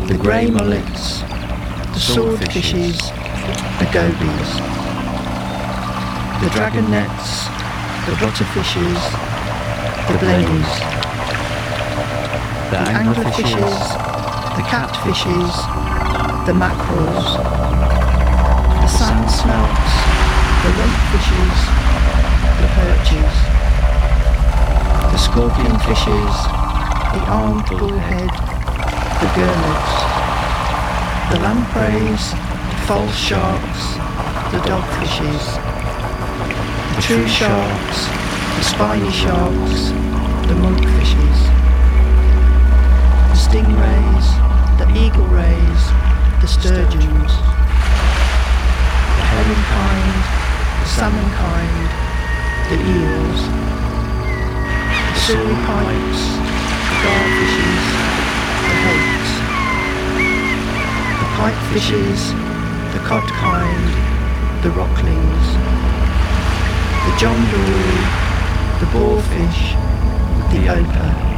the grey mullets, the swordfishes, the gobies, the dragon nets, the butterfishes, the blennies, the anglerfishes, the catfishes, the mackerels, the sand smelts, the lumpfishes, the perches, the scorpion fishes, the armed bullhead, the gurnards, the lampreys, the false sharks, the dogfishes, the true sharks, the spiny sharks, the monkfishes, the stingrays, the eagle rays, the sturgeons, the herring kind, the salmon kind, the eels, the sauropipes, the garfishes, the hakes, the pipefishes, the cod kind, the rocklings, the john dory, the boarfish, the ochre,